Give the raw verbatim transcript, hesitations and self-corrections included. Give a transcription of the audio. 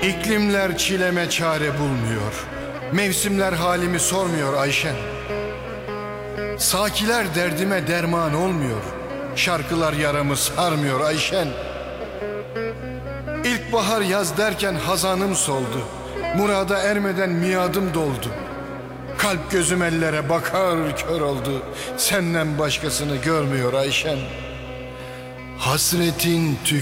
İklimler çileme çare bulmuyor. Mevsimler halimi sormuyor Ayşen. Sakiler derdime derman olmuyor. Şarkılar yaramı sarmıyor Ayşen. İlkbahar yaz derken hazanım soldu. Murada ermeden miadım doldu. Kalp gözüm ellere bakar kör oldu. Senden başkasını görmüyor Ayşen. Hasretin tük